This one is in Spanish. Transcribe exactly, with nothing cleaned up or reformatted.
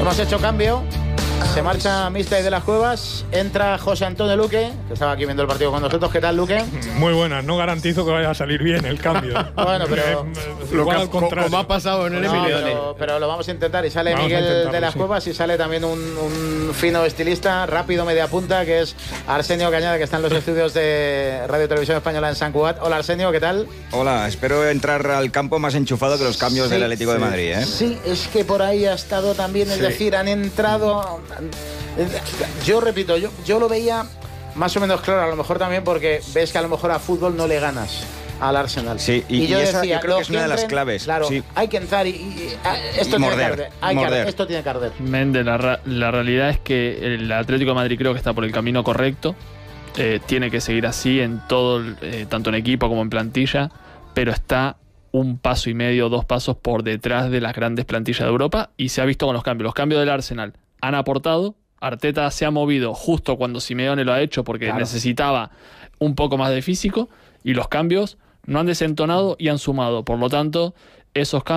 Hemos hecho cambio. Se marcha Míster de las Cuevas, entra José Antonio Luque, que estaba aquí viendo el partido con nosotros. ¿Qué tal, Luque? Muy buenas, no garantizo que vaya a salir bien el cambio. Bueno, pero lo que al contrario. Como ha pasado en el no, Emilio. pero, pero lo vamos a intentar. Y sale Vamos Miguel de las sí. Cuevas y sale también un, un fino estilista, rápido, media punta, que es Arsenio Cañada, que está en los estudios de Radio Televisión Española en San Cugat. Hola, Arsenio, ¿qué tal? Hola, espero entrar al campo más enchufado que los cambios Sí, del Atlético sí, de Madrid, ¿eh? Sí, es que por ahí ha estado también, es Sí. decir, han entrado... Yo repito, yo, yo lo veía más o menos claro, a lo mejor también porque ves que a lo mejor a fútbol no le ganas al Arsenal. Sí, y, y yo y esa decía, yo creo que los es una de las entren, claves. Claro, sí. hay que entrar y, y- y- ah, esto Y tiene morder, que arder. Hay que morder. arder, esto tiene que arder. Méndez, la, ra- la realidad es que el Atlético de Madrid creo que está por el camino correcto. Eh, tiene que seguir así en todo, el- eh, tanto en equipo como en plantilla, pero está un paso y medio, dos pasos por detrás de las grandes plantillas de Europa y se ha visto con los cambios. Los cambios del Arsenal han aportado. Arteta se ha movido justo cuando Simeone lo ha hecho porque Claro. necesitaba un poco más de físico y los cambios no han desentonado y han sumado. Por lo tanto, esos cambios